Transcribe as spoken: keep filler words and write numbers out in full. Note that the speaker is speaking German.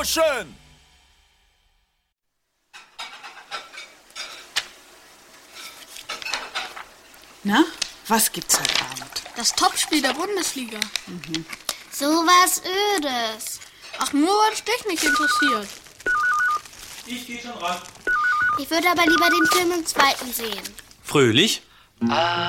Lauschen! Na, was gibt's heute Abend? Das Topspiel der Bundesliga. Mhm. So was Ödes. Ach, nur weil es dich nicht interessiert. Ich gehe schon ran. Ich würde aber lieber den Film im zweiten sehen. Fröhlich?